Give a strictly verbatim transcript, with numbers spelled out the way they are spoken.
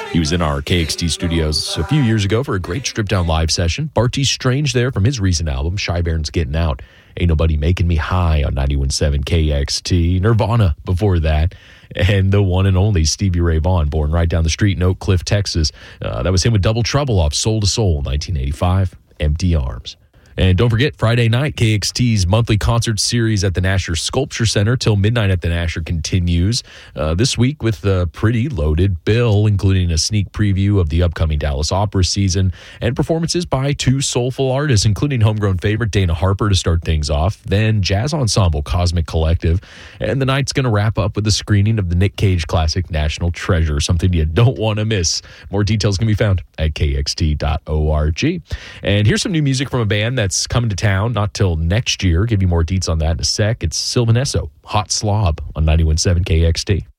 He was in our K X T studios a few years ago for a great stripped-down live session. Barty Strange there from his recent album, Shy Baron's Getting Out. Ain't Nobody Making Me High on ninety-one point seven K X T. Nirvana before that. And the one and only Stevie Ray Vaughan, born right down the street in Oak Cliff, Texas. Uh, that was him with Double Trouble off Soul to Soul, nineteen eighty-five, Empty Arms. And don't forget, Friday night, K X T's monthly concert series at the Nasher Sculpture Center till midnight at the Nasher continues. Uh, this week with a pretty loaded bill, including a sneak preview of the upcoming Dallas Opera season and performances by two soulful artists, including homegrown favorite Dana Harper to start things off, then jazz ensemble Cosmic Collective. And the night's going to wrap up with a screening of the Nick Cage classic National Treasure, something you don't want to miss. More details can be found at K X T dot org. And here's some new music from a band that It's coming to town, not till next year. Give you more deets on that in a sec. It's Sylvan Esso, Hot Slob on ninety-one point seven K X T.